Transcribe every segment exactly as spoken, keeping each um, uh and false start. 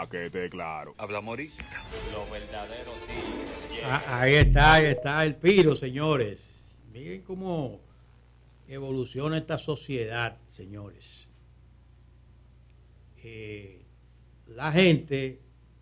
A que esté claro. Habla Mori. Los verdaderos tigres. Ah, ahí está, ahí está el piro, señores. Miren cómo evoluciona esta sociedad, señores. Eh, la gente,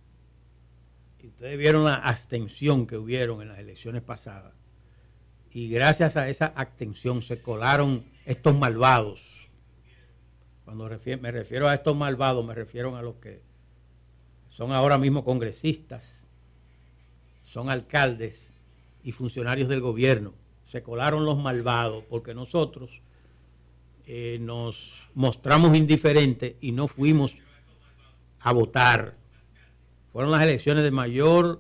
ustedes vieron la abstención que hubieron en las elecciones pasadas, y gracias a esa abstención se colaron estos malvados. Cuando refiero, me refiero a estos malvados, me refiero a los que son ahora mismo congresistas, son alcaldes y funcionarios del gobierno. Se colaron los malvados porque nosotros eh, nos mostramos indiferentes y no fuimos a votar. Fueron las elecciones de mayor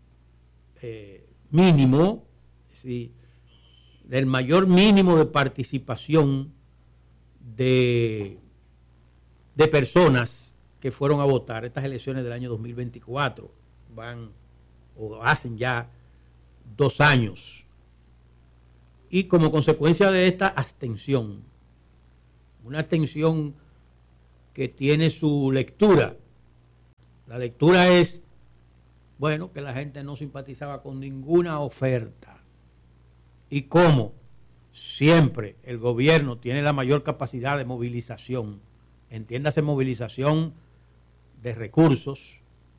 eh, mínimo, sí, del mayor mínimo de participación de, de personas que fueron a votar. Estas elecciones del año dos mil veinticuatro van o hacen ya dos años. Y como consecuencia de esta abstención, una abstención que tiene su lectura. La lectura es, bueno, que la gente no simpatizaba con ninguna oferta. Y como siempre el gobierno tiene la mayor capacidad de movilización, entiéndase movilización de recursos,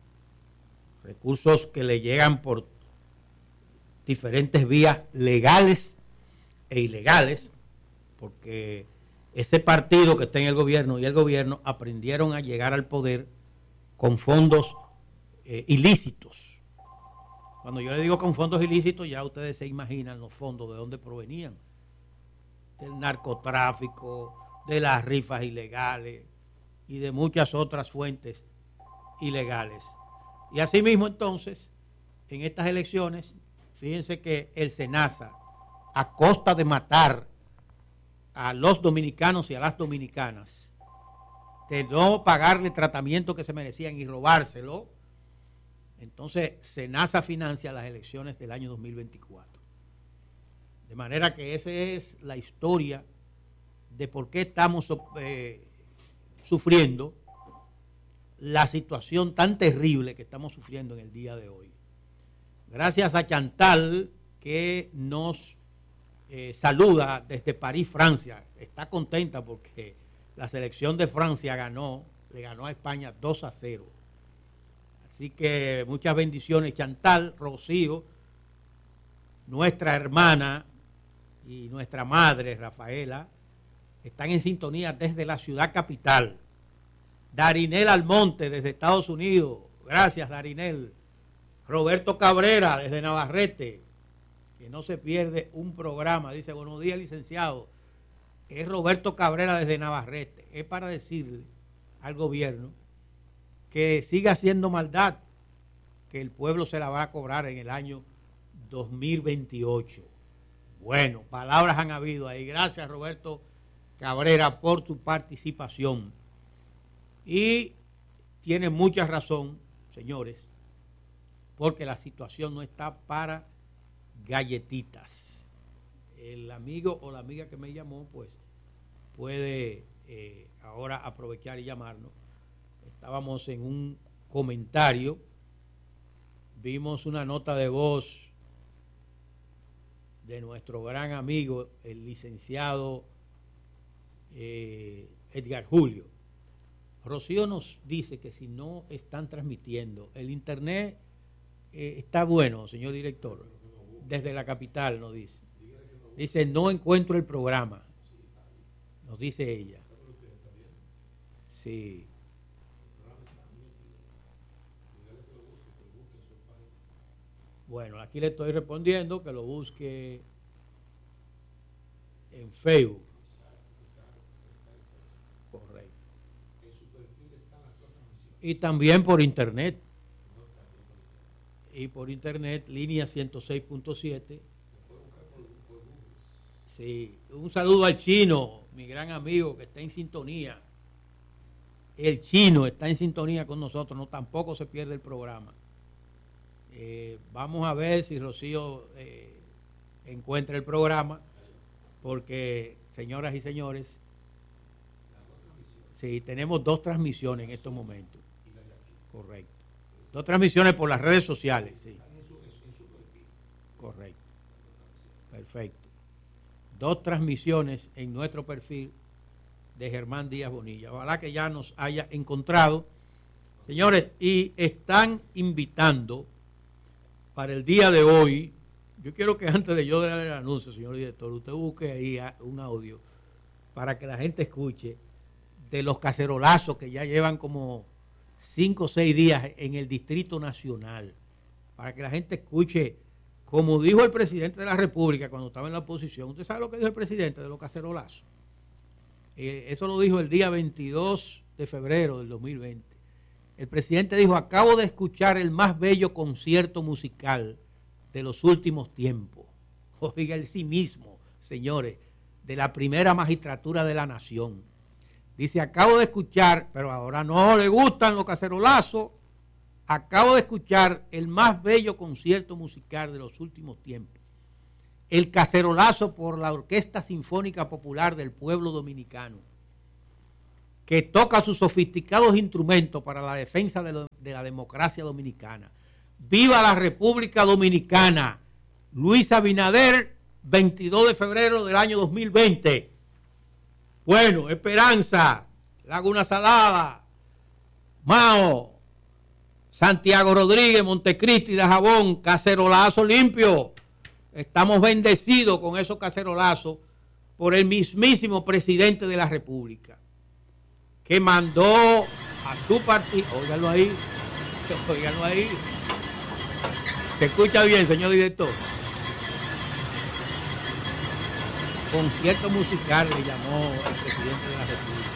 recursos que le llegan por diferentes vías legales e ilegales, porque ese partido que está en el gobierno y el gobierno aprendieron a llegar al poder con fondos eh, ilícitos. Cuando yo le digo con fondos ilícitos, ya ustedes se imaginan los fondos de dónde provenían. Del narcotráfico, de las rifas ilegales y de muchas otras fuentes ilegales. Y asimismo entonces, en estas elecciones, fíjense que el SENASA, a costa de matar a los dominicanos y a las dominicanas, de no pagarle tratamiento que se merecían y robárselo, entonces SENASA financia las elecciones del año dos mil veinticuatro. De manera que esa es la historia de por qué estamos eh, sufriendo la situación tan terrible que estamos sufriendo en el día de hoy. Gracias a Chantal, que nos eh, saluda desde París, Francia. Está contenta porque la selección de Francia ganó, le ganó a España dos a cero. Así que muchas bendiciones, Chantal. Rocío, nuestra hermana y nuestra madre, Rafaela, están en sintonía desde la ciudad capital. Darinel Almonte desde Estados Unidos, gracias Darinel. Roberto Cabrera desde Navarrete, que no se pierde un programa, dice buenos días licenciado. Es Roberto Cabrera desde Navarrete. Es para decirle al gobierno que siga haciendo maldad, que el pueblo se la va a cobrar en el año dos mil veintiocho. Bueno, palabras han habido ahí. Gracias Roberto Cabrera por tu participación. Y tiene mucha razón, señores, porque la situación no está para galletitas. El amigo o la amiga que me llamó, pues, puede eh, ahora aprovechar y llamarnos. Estábamos en un comentario, vimos una nota de voz de nuestro gran amigo, el licenciado eh, Edgar Julio. Rocío nos dice que si no están transmitiendo, el internet eh, está bueno, señor director, desde la capital nos dice. Dice, no encuentro el programa, nos dice ella. Sí. Bueno, aquí le estoy respondiendo que lo busque en Facebook. Correcto. Y también por internet. Y por internet, línea ciento seis punto siete. Sí, un saludo al Chino, mi gran amigo que está en sintonía. El Chino está en sintonía con nosotros, no tampoco se pierde el programa. Eh, vamos a ver si Rocío eh, encuentra el programa, porque, señoras y señores, sí, tenemos dos transmisiones en estos momentos. Correcto. Dos transmisiones por las redes sociales, sí. Correcto. Perfecto. Dos transmisiones en nuestro perfil de Germán Díaz Bonilla. Ojalá que ya nos haya encontrado. Señores, y están invitando para el día de hoy. Yo quiero que antes de yo darle el anuncio, señor director, usted busque ahí un audio para que la gente escuche de los cacerolazos que ya llevan como cinco o seis días en el Distrito Nacional, para que la gente escuche, como dijo el presidente de la República cuando estaba en la oposición. ¿Usted sabe lo que dijo el presidente de los cacerolazos? Eh, eso lo dijo el día veintidós de febrero del dos mil veinte. El presidente dijo: acabo de escuchar el más bello concierto musical de los últimos tiempos. Oiga el sí mismo, señores, de la primera magistratura de la nación. Dice: acabo de escuchar, pero ahora no le gustan los cacerolazos, acabo de escuchar el más bello concierto musical de los últimos tiempos. El cacerolazo por la Orquesta Sinfónica Popular del Pueblo Dominicano, que toca sus sofisticados instrumentos para la defensa de, lo, de la democracia dominicana. ¡Viva la República Dominicana! Luis Abinader, veintidós de febrero del año dos mil veinte. Bueno, Esperanza, Laguna Salada, Mao, Santiago Rodríguez, Montecristi, Dajabón, cacerolazo limpio. Estamos bendecidos con esos cacerolazos por el mismísimo presidente de la República, que mandó a su partido. Óiganlo ahí, óiganlo ahí. ¿Se escucha bien, señor director? Concierto musical le llamó el presidente de la República.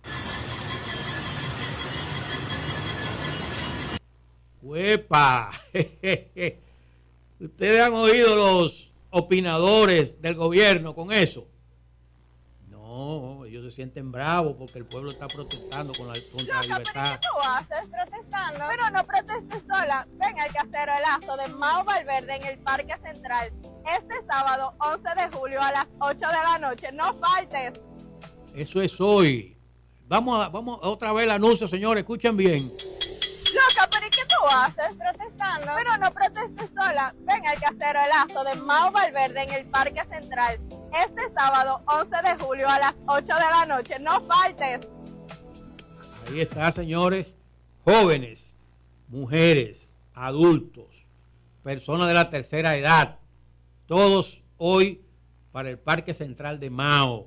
¡Huepa! ¿Ustedes han oído los opinadores del gobierno con eso? No, ellos se sienten bravos porque el pueblo está protestando con la, contra la libertad. ¿Pero qué tú haces protestando? Pero no protestes sola. Ven al cacerolazo de Mao Valverde en el Parque Central este sábado once de julio a las ocho de la noche. No faltes. Eso es hoy. Vamos a, vamos a otra vez el anuncio, señores. Escuchen bien. Loca, ¿pero qué tú haces protestando? Pero no protestes sola. Ven al cacerolazo de Mao Valverde en el Parque Central este sábado once de julio a las ocho de la noche. No faltes. Ahí está, señores. Jóvenes, mujeres, adultos, personas de la tercera edad, todos hoy para el Parque Central de Mao,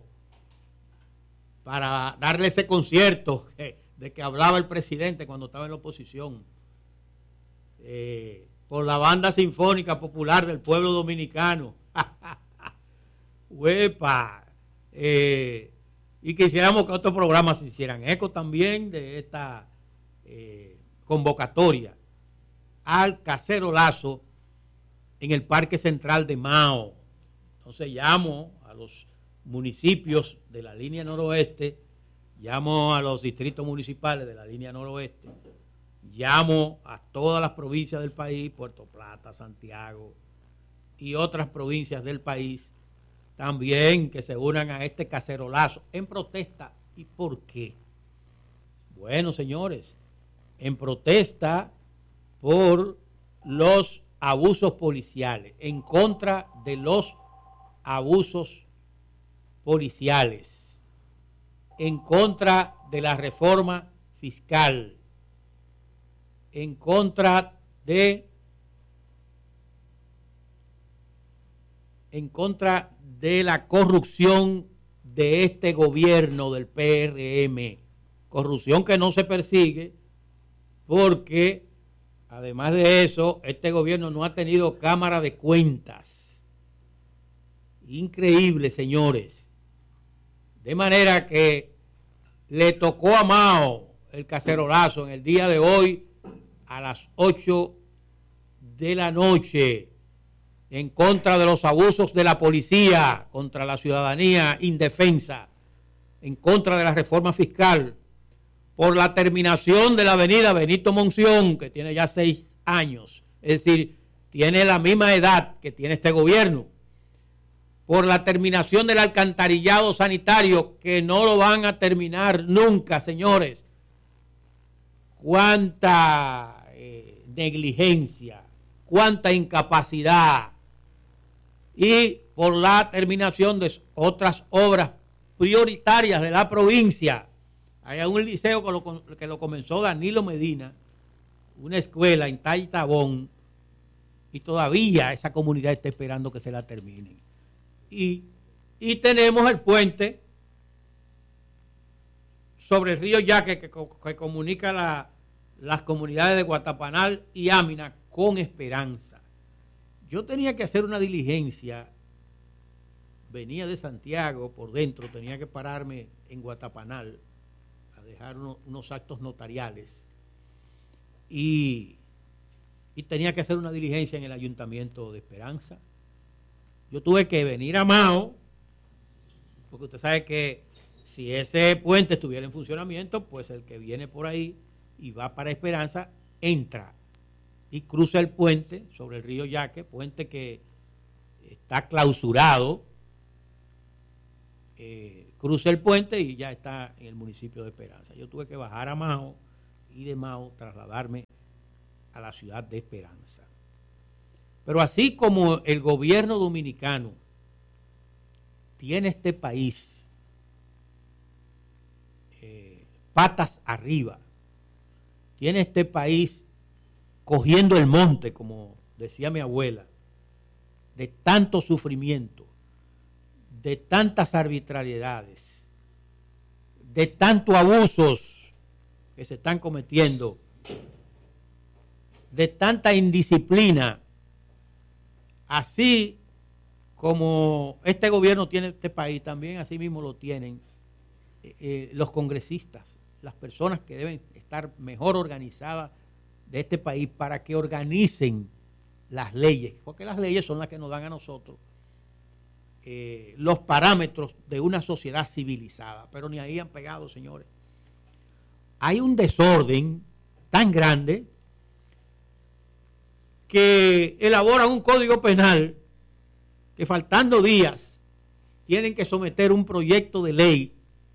para darle ese concierto de que hablaba el presidente cuando estaba en la oposición, eh, por la Banda Sinfónica Popular del Pueblo Dominicano. ¡Huepa! Eh, y quisiéramos que otros programas se hicieran eco también de esta eh, convocatoria al cacerolazo en el Parque Central de Mao. Entonces llamo a los municipios de la línea noroeste, llamo a los distritos municipales de la línea noroeste, llamo a todas las provincias del país, Puerto Plata, Santiago y otras provincias del país, también que se unan a este cacerolazo en protesta. ¿Y por qué? Bueno, señores, en protesta por los abusos policiales, en contra de los abusos policiales, en contra de la reforma fiscal, en contra de en contra de la corrupción de este gobierno del P R M, corrupción que no se persigue porque además de eso este gobierno no ha tenido cámara de cuentas. Increíble, señores. De manera que le tocó a Mao el cacerolazo en el día de hoy a las ocho de la noche en contra de los abusos de la policía contra la ciudadanía indefensa, en contra de la reforma fiscal, por la terminación de la avenida Benito Monción, que tiene ya seis años, es decir, tiene la misma edad que tiene este gobierno, por la terminación del alcantarillado sanitario, que no lo van a terminar nunca, señores. cuánta eh, negligencia, cuánta incapacidad, y por la terminación de otras obras prioritarias de la provincia. Hay un liceo que lo, que lo comenzó Danilo Medina, una escuela en Taitabón, y todavía esa comunidad está esperando que se la terminen. Y, y tenemos el puente sobre el río Yaque que, que comunica la, las comunidades de Guatapanal y Ámina con Esperanza. Yo tenía que hacer una diligencia, venía de Santiago por dentro, tenía que pararme en Guatapanal a dejar uno, unos actos notariales y, y tenía que hacer una diligencia en el Ayuntamiento de Esperanza. Yo tuve que venir a Mao, porque usted sabe que si ese puente estuviera en funcionamiento, pues el que viene por ahí y va para Esperanza, entra y cruza el puente sobre el río Yaque, puente que está clausurado, eh, cruza el puente y ya está en el municipio de Esperanza. Yo tuve que bajar a Mao y de Mao trasladarme a la ciudad de Esperanza. Pero así como el gobierno dominicano tiene este país eh, patas arriba, tiene este país cogiendo el monte, como decía mi abuela, de tanto sufrimiento, de tantas arbitrariedades, de tantos abusos que se están cometiendo, de tanta indisciplina, así como este gobierno tiene este país, también así mismo lo tienen eh, eh, los congresistas, las personas que deben estar mejor organizadas de este país para que organicen las leyes, porque las leyes son las que nos dan a nosotros eh, los parámetros de una sociedad civilizada, pero ni ahí han pegado, señores. Hay un desorden tan grande que elaboran un código penal que faltando días tienen que someter un proyecto de ley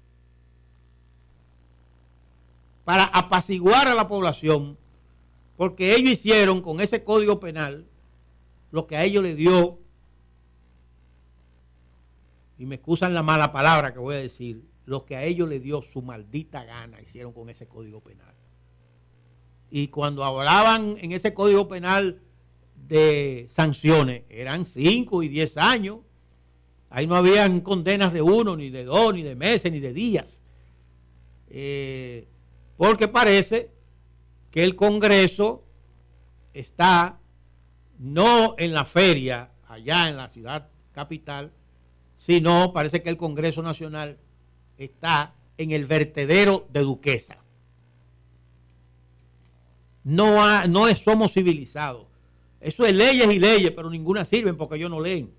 para apaciguar a la población, porque ellos hicieron con ese código penal lo que a ellos les dio, y me excusan la mala palabra que voy a decir, lo que a ellos les dio su maldita gana, hicieron con ese código penal. Y cuando hablaban en ese código penal de sanciones, eran cinco y diez años, ahí no habían condenas de uno, ni de dos, ni de meses, ni de días, eh, porque parece que el Congreso está no en la feria allá en la ciudad capital, sino parece que el Congreso Nacional está en el vertedero de Duquesa. No, ha, no es, somos civilizados. Eso es leyes y leyes, pero ninguna sirven porque ellos no leen.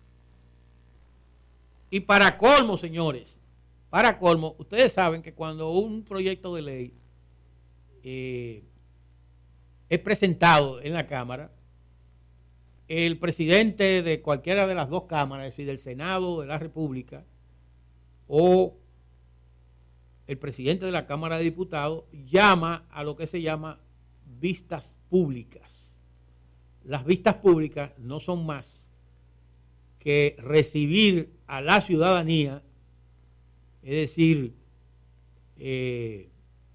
Y para colmo, señores, para colmo, ustedes saben que cuando un proyecto de ley eh, es presentado en la Cámara, el presidente de cualquiera de las dos cámaras, es decir, del Senado de la República o el presidente de la Cámara de Diputados, llama a lo que se llama vistas públicas. Las vistas públicas no son más que recibir a la ciudadanía, es decir, eh,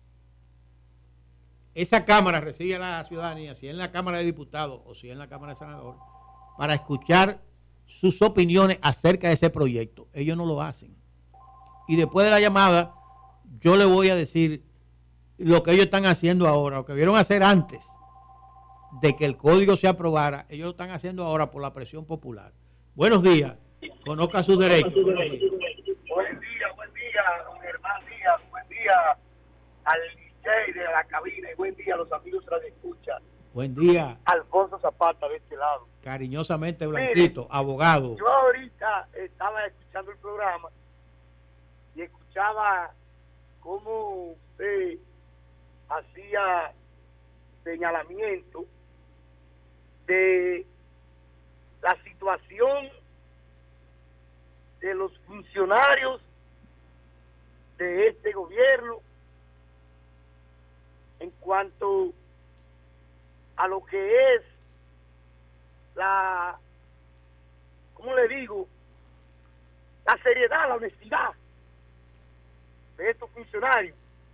esa Cámara recibe a la ciudadanía, si es en la Cámara de Diputados o si es en la Cámara de Senadores, para escuchar sus opiniones acerca de ese proyecto. Ellos no lo hacen. Y después de la llamada, yo le voy a decir lo que ellos están haciendo ahora, lo que vieron hacer antes de que el código se aprobara, ellos lo están haciendo ahora por la presión popular. Buenos días, conozca sus derechos. Buen día, buen día, don Germán Díaz, buen día al Licey de la cabina y buen día a los amigos de la escucha. Buen día. Alfonso Zapata de este lado. Cariñosamente Blanquito, Mire, abogado. Yo ahorita estaba escuchando el programa y escuchaba cómo usted hacía señalamiento de la situación de los funcionarios de este gobierno en cuanto a lo que es la, ¿cómo le digo? La seriedad, la honestidad de estos funcionarios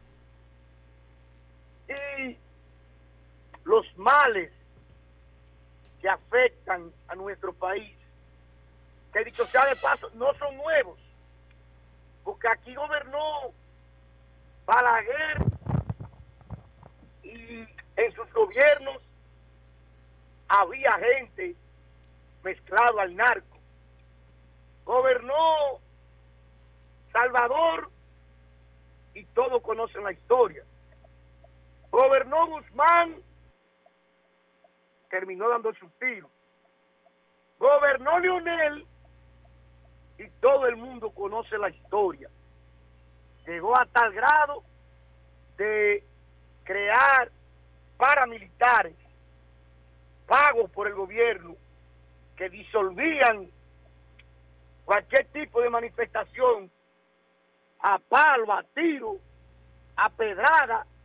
y los males que afectan a nuestro país, que dicho sea de paso, no son nuevos, porque aquí gobernó Balaguer y en sus gobiernos había gente mezclado al narco. Gobernó Salvador y todos conocen la historia. Gobernó Guzmán, terminó dando su tiro. Gobernó Leonel y todo el mundo conoce la historia. Llegó a tal grado de crear paramilitares pagos por el gobierno que disolvían cualquier tipo de manifestación a palo, a tiro, a pedrada